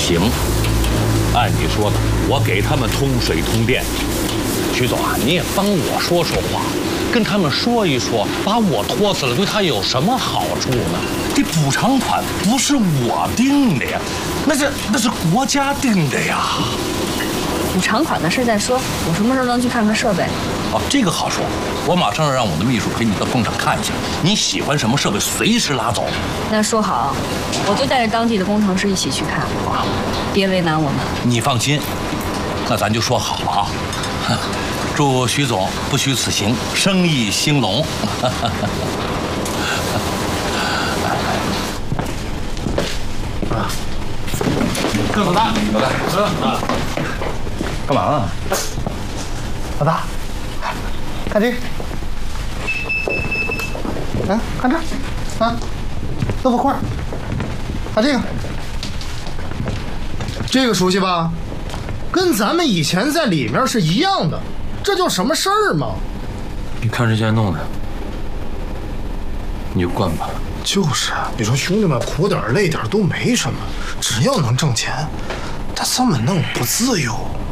行。按你说的，我给他们通水通电。徐总啊，你也帮我说说话，跟他们说一说，把我拖死了对他有什么好处呢？这补偿款不是我定的呀，那是国家定的呀。 补偿款的事再说，我什么时候能去看看设备？ 哦，这个好说，我马上让我的秘书陪你到工厂看一下，你喜欢什么设备随时拉走。 那说好，我就带着当地的工程师一起去看，别为难我们。 你放心，那咱就说好了啊。祝徐总不虚此行，生意兴隆。 老大，干嘛呢？老大，看这个，来看这儿，啊，豆腐块，看这个熟悉吧？跟咱们以前在里面是一样的，这叫什么事儿吗？ 你看谁先弄的，你就惯吧。 就是，你说兄弟们苦点累点都没什么，只要能挣钱，他这么弄不自由。